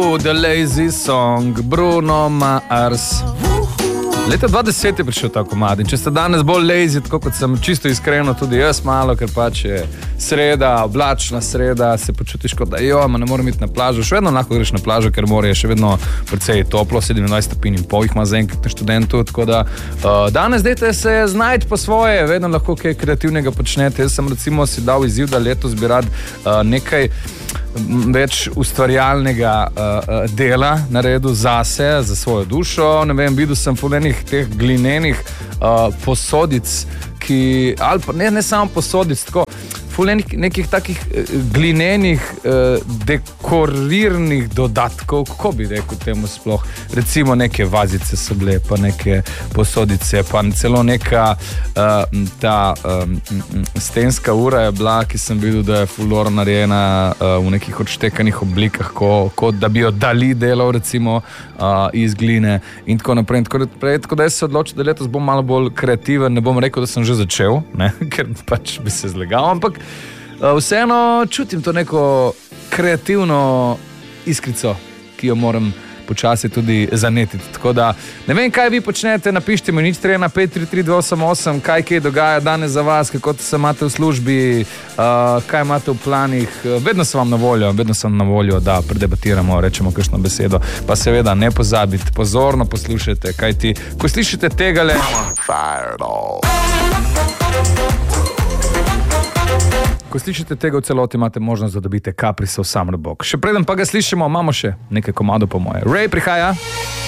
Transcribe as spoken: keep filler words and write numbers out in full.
Woohoo, The Lazy Song, Bruno Mars. Leta dva tisoč deset je prišel ta komad in če ste danes bolj lazy, tako kot sem čisto iskreno tudi jaz malo, ker pač je sreda, oblačna sreda, se počutiš kot da jo, ma ne morem iti na plažo, še vedno lahko greš na plažo, ker more je še vedno precej toplo, sedemindvajset stopinj in pol jih ima zaenkrat na študentu, tako da uh, danes dajte se znajti po svoje, vedno lahko kaj kreativnega počnete. Jaz sem recimo si dal izziv, da letos bi rad uh, nekaj več ustvarjalnega uh, dela naredil zase, za svojo dušo. Ne vem, videl sem fulejnih teh glinenih uh, posodic, ki, ali pa ne, ne samo posodic, tako fulejnih nekih takih uh, glinenih uh, dekorirnih dodatkov, kako bi rekel temu sploh, recimo neke vazice so bile, pa neke posodice, pa celo neka uh, ta um, stenska ura je bila, ki sem videl, da je fulor narejena uh, v nekih odštekanih oblikah, ko, kot da bi jo Dali delal recimo uh, iz gline in tako naprej. In tako naprej. Tako da jaz se odločil, da letos bom malo bolj kreativen, ne bom rekel, da sem že začel, ne? Ker pač bi se zlegal, ampak uh, vseeno čutim to neko kreativno iskrico, ki jo moram počasi tudi zanetiti. Tako da ne vem, kaj vi počnete, napišite mi nič tri ena pet tri tri dva osem osem, kaj kaj dogaja danes za vas, kako se imate v službi, uh, kaj imate v planih. Vedno sem vam na voljo, vedno sem na voljo, da predebatiramo, rečemo kakšno besedo. Pa seveda ne pozabite, pozorno poslušajte, kaj ti, ko slišite tegale Ko slišite tega v celoti, imate možnost, da dobite Caprisov Summer Box. Še preden pa ga slišimo, imamo še nekaj komadov po moje. Ray prihaja.